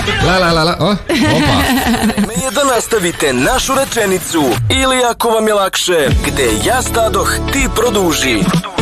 Opa. Vreme je da nastavite našu rečenicu ili ako vam je lakše, gde ja stadoh, ti produži.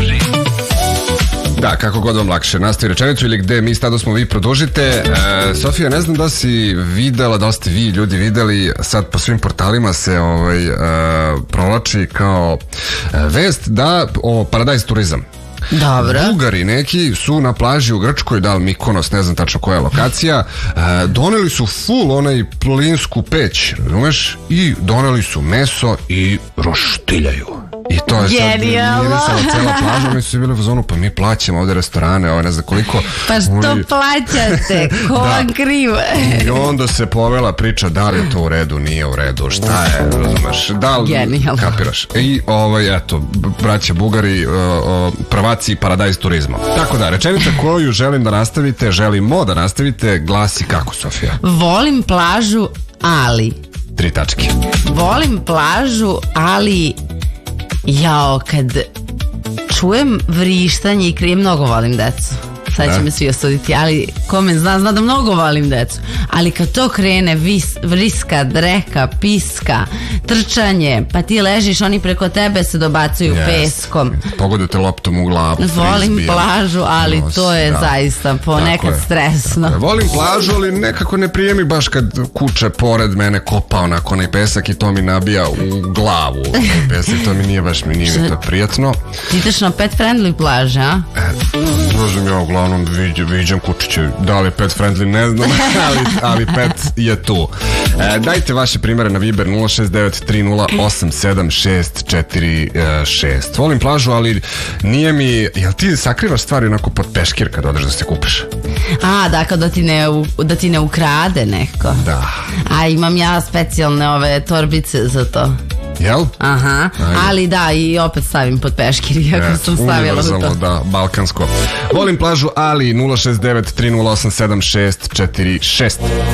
Da, kako god vam lakše, nastavi rečenicu ili gde mi stado smo vi produžite. Sofija, ne znam da si videla, da ste vi ljudi videli, sad po svim portalima se provlači kao vest da Paradise turizam. Dobro. Bugari neki su na plaži u Grčkoj, da li Mikonos, ne znam tačno koja je lokacija, doneli su full onaj plinsku peć, razumeš? I doneli su meso i roštiljaju. I to je sad mirisala cela plaža, mi su bili u zonu, pa mi plaćamo ovde restorane, ne znam koliko. Pa što plaćate? Ko vam kriv? I onda se povela priča da li je to u redu, nije u redu, šta je, razumeš? Da li kapiraš? I eto, braća Bugari, prvaci Paradise turizma. Tako da, rečenica koju želimo da nastavite, glasi kako, Sofija? Volim plažu, ali... 3 tačke. Volim plažu, ali... Jao, kad čujem vrištanje i krijem, mnogo volim decu. Sad će me svi osuditi, ali ko me zna da mnogo volim decu. Ali kad to krene, vriska, dreka, piska, trčanje, pa ti ležiš, oni preko tebe se dobacuju peskom. Pogodite loptom u glavu. Volim plažu, ali to je zaista ponekad stresno. Volim plažu, ali nekako ne prijemi baš kad kuće pored mene kopa onako onaj pesak i to mi nabija u glavu. Pesak, to mi nije baš, nije to prijatno. Ti ideš na pet friendly plaže, a? Možem ja uglavnom viđam kučiće, da li pet friendly ne znam, ali pet je tu. Dajte vaše primere na Viber 06930876646. Volim plažu, ali nije mi, jel ti sakrivaš stvari onako pod peškir kad odeš da se kupiš? A, dakle da ti ne ukrade neko. Da. A imam ja specijalne ove torbice za to. Jel? Aha, ali da, i opet stavim pod peškir, iako sam stavila u to. Da, balkansko. Volim plažu, ali 06930876646.